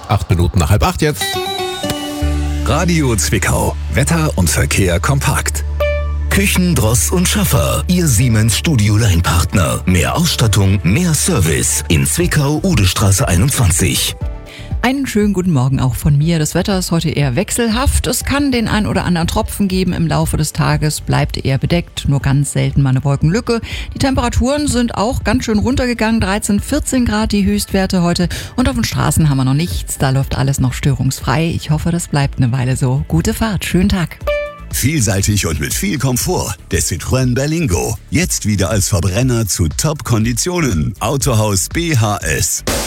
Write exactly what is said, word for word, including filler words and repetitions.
Acht Minuten nach halb acht jetzt. Radio Zwickau. Wetter und Verkehr kompakt. Küchen, Dross und Schaffer. Ihr Siemens Studio-Line-Partner. Mehr Ausstattung, mehr Service. In Zwickau, Udestraße einundzwanzig. Einen schönen guten Morgen auch von mir. Das Wetter ist heute eher wechselhaft. Es kann den ein oder anderen Tropfen geben im Laufe des Tages, bleibt eher bedeckt, nur ganz selten mal eine Wolkenlücke. Die Temperaturen sind auch ganz schön runtergegangen, dreizehn, vierzehn Grad die Höchstwerte heute. Und auf den Straßen haben wir noch nichts, da läuft alles noch störungsfrei. Ich hoffe, das bleibt eine Weile so. Gute Fahrt, schönen Tag. Vielseitig und mit viel Komfort. Der Citroën Berlingo. Jetzt wieder als Verbrenner zu Top-Konditionen. Autohaus B H S.